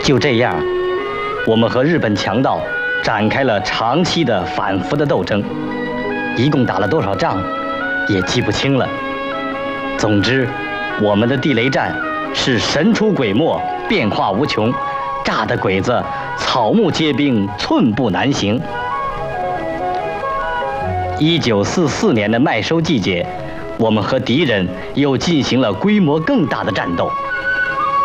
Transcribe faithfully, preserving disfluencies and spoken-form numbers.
就这样，我们和日本强盗展开了长期的反复的斗争，一共打了多少仗，也记不清了。总之，我们的地雷战是神出鬼没，变化无穷，炸的鬼子草木皆兵，寸步难行。一九四四年的麦收季节，我们和敌人又进行了规模更大的战斗。